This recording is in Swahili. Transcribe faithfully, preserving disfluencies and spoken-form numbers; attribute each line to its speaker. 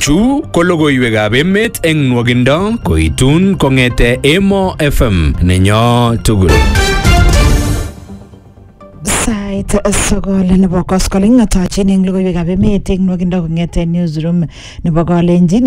Speaker 1: Chu ko logoiwekab emet eng nwogindo koitun kong'ete Emo F M nenyo tugul.
Speaker 2: Sait sogol nebo koskoling atochin eng logoiwekab emet eng nwogindo kong'ete newsroom nebo Kalenjin.